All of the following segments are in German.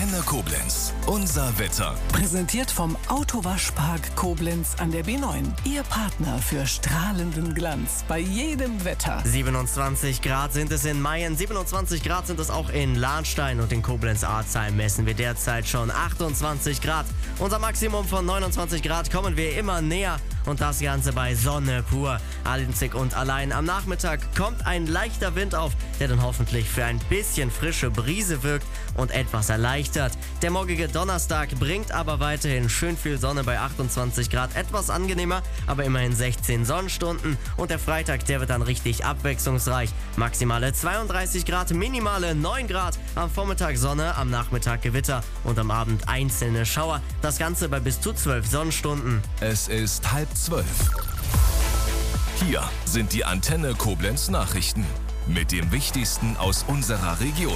Antenne Koblenz. Unser Wetter. Präsentiert vom Autowaschpark Koblenz an der B9. Ihr Partner für strahlenden Glanz bei jedem Wetter. 27 Grad sind es in Mayen, 27 Grad sind es auch in Lahnstein und in Koblenz-Arzheim messen wir derzeit schon 28 Grad. Unser Maximum von 29 Grad kommen wir immer näher und das Ganze bei Sonne pur. Einzig und allein am Nachmittag kommt ein leichter Wind auf, der dann hoffentlich für ein bisschen frische Brise wirkt und etwas erleichtert. Der morgige Donnerstag bringt aber weiterhin schön viel Sonne bei 28 Grad, etwas angenehmer, aber immerhin 16 Sonnenstunden. Und der Freitag, der wird dann richtig abwechslungsreich. Maximale 32 Grad, minimale 9 Grad. Am Vormittag Sonne, am Nachmittag Gewitter und am Abend einzelne Schauer. Das Ganze bei bis zu 12 Sonnenstunden. Es ist 11:30. Hier sind die Antenne Koblenz Nachrichten mit dem Wichtigsten aus unserer Region.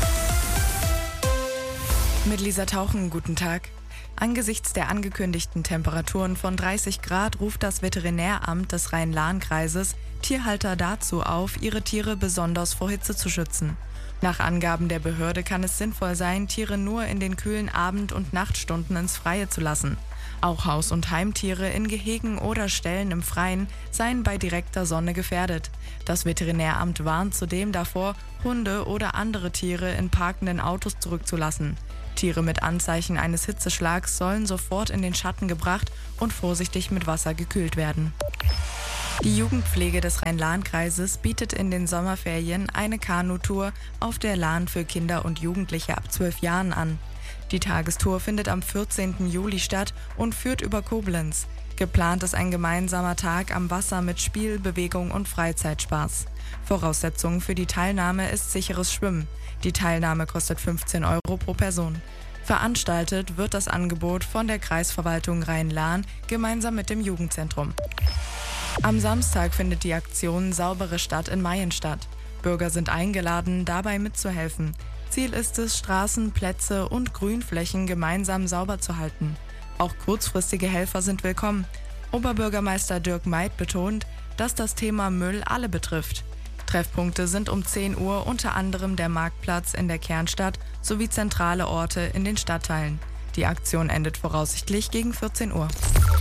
Mit Lisa Tauchen, guten Tag. Angesichts der angekündigten Temperaturen von 30 Grad ruft das Veterinäramt des Rhein-Lahn-Kreises Tierhalter dazu auf, ihre Tiere besonders vor Hitze zu schützen. Nach Angaben der Behörde kann es sinnvoll sein, Tiere nur in den kühlen Abend- und Nachtstunden ins Freie zu lassen. Auch Haus- und Heimtiere in Gehegen oder Ställen im Freien seien bei direkter Sonne gefährdet. Das Veterinäramt warnt zudem davor, Hunde oder andere Tiere in parkenden Autos zurückzulassen. Tiere mit Anzeichen eines Hitzeschlags sollen sofort in den Schatten gebracht und vorsichtig mit Wasser gekühlt werden. Die Jugendpflege des Rhein-Lahn-Kreises bietet in den Sommerferien eine Kanutour auf der Lahn für Kinder und Jugendliche ab 12 Jahren an. Die Tagestour findet am 14. Juli statt und führt über Koblenz. Geplant ist ein gemeinsamer Tag am Wasser mit Spiel, Bewegung und Freizeitspaß. Voraussetzung für die Teilnahme ist sicheres Schwimmen. Die Teilnahme kostet 15 € pro Person. Veranstaltet wird das Angebot von der Kreisverwaltung Rhein-Lahn gemeinsam mit dem Jugendzentrum. Am Samstag findet die Aktion Saubere Stadt in Mayen statt. Bürger sind eingeladen, dabei mitzuhelfen. Ziel ist es, Straßen, Plätze und Grünflächen gemeinsam sauber zu halten. Auch kurzfristige Helfer sind willkommen. Oberbürgermeister Dirk Meid betont, dass das Thema Müll alle betrifft. Treffpunkte sind um 10 Uhr unter anderem der Marktplatz in der Kernstadt sowie zentrale Orte in den Stadtteilen. Die Aktion endet voraussichtlich gegen 14 Uhr.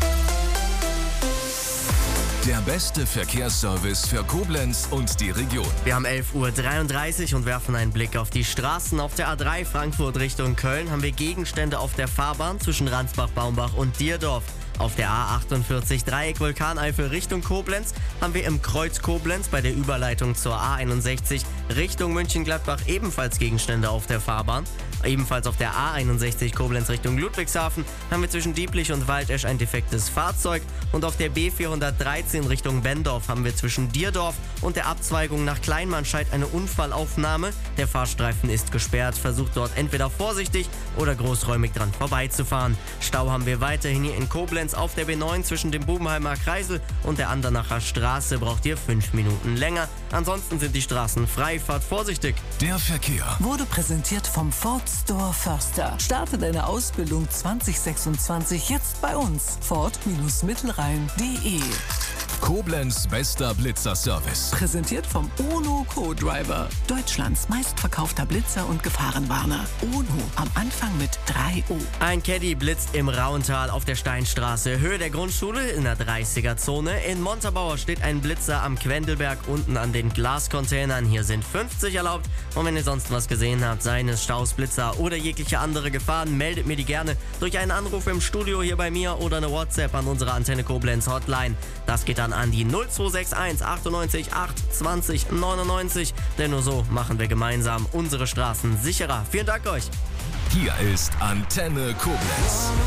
Der beste Verkehrsservice für Koblenz und die Region. Wir haben 11:33 Uhr und werfen einen Blick auf die Straßen. Auf der A3 Frankfurt Richtung Köln haben wir Gegenstände auf der Fahrbahn zwischen Ransbach, Baumbach und Dierdorf. Auf der A48 Dreieck Vulkaneifel Richtung Koblenz haben wir im Kreuz Koblenz bei der Überleitung zur A61 Richtung München-Gladbach ebenfalls Gegenstände auf der Fahrbahn. Ebenfalls auf der A61 Koblenz Richtung Ludwigshafen haben wir zwischen Dieblich und Waldesch ein defektes Fahrzeug. Und auf der B413 Richtung Bendorf haben wir zwischen Dierdorf und der Abzweigung nach Kleinmannscheid eine Unfallaufnahme. Der Fahrstreifen ist gesperrt. Versucht dort entweder vorsichtig oder großräumig dran vorbeizufahren. Stau haben wir weiterhin hier in Koblenz auf der B9 zwischen dem Bubenheimer Kreisel und der Andernacher Straße. Braucht ihr 5 Minuten länger. Ansonsten sind die Straßen frei. Fahrt vorsichtig. Der Verkehr Wurde präsentiert vom Ford Store Förster. Starte deine Ausbildung 2026 jetzt bei uns. Ford-Mittelrhein.de. Koblenz bester Blitzer-Service. Präsentiert vom Ono Co-Driver. Deutschlands meistverkaufter Blitzer und Gefahrenwarner. Ono am Anfang mit 3 O. Ein Caddy blitzt im Rauental auf der Steinstraße, Höhe der Grundschule in der 30er-Zone. In Montabaur steht ein Blitzer am Quendelberg unten an den Glascontainern. Hier sind 50 erlaubt. Und wenn ihr sonst was gesehen habt, seien es Staus, Blitzer oder jegliche andere Gefahren, meldet mir die gerne durch einen Anruf im Studio hier bei mir oder eine WhatsApp an unsere Antenne Koblenz Hotline. Das geht dann an die 0261 98 8 20 99. Denn nur so machen wir gemeinsam unsere Straßen sicherer. Vielen Dank euch. Hier ist Antenne Koblenz.